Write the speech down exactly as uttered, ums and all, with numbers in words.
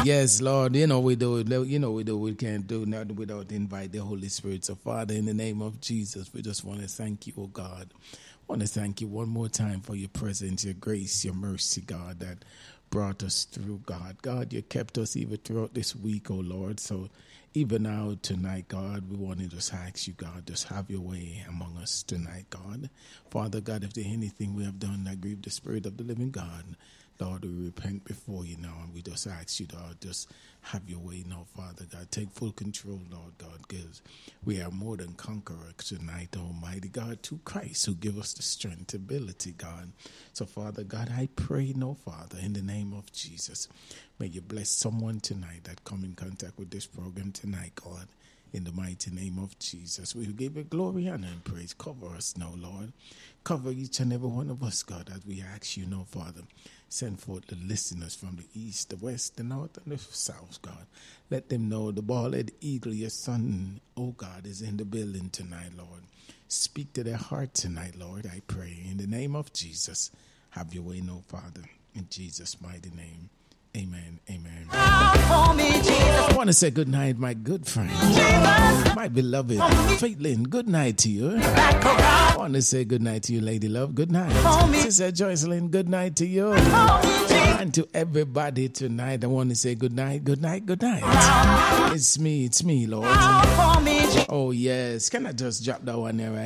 Yes, Lord. You know we do it. You know we do. We can't do nothing without invite the Holy Spirit. So, Father, in the name of Jesus, we just want to thank you, oh God. I want to thank you one more time for your presence, your grace, your mercy, God, that brought us through, God. God, you kept us even throughout this week, oh Lord. So even now, tonight, God, we want to just ask you, God, just have your way among us tonight, God. Father, God, if there's anything we have done that grieve the Spirit of the living God, Lord, we repent before you now, and we just ask you, Lord, just have your way now, Father God. Take full control, Lord God, because we are more than conquerors tonight, Almighty God, to Christ who give us the strength, ability, God. So, Father God, I pray now, Father, in the name of Jesus, may you bless someone tonight that come in contact with this program tonight, God. In the mighty name of Jesus, we give you glory, honor, and praise. Cover us now, Lord. Cover each and every one of us, God, as we ask you now, Father. Send forth the listeners from the east, the west, the north, and the south, God. Let them know the bald eagle, your son, oh God, is in the building tonight, Lord. Speak to their heart tonight, Lord, I pray. In the name of Jesus, have your way now, Father. In Jesus' mighty name. Amen, amen. I want to say good night, my good friend, my beloved Faitlin. Good night to you. I want to say good night to you, Lady Love. Good night. Sister Joycelyn, good night to you. And to everybody tonight, I want to say good night, good night, good night. It's me, it's me, Lord. Oh, yes. Can I just drop that one there, right?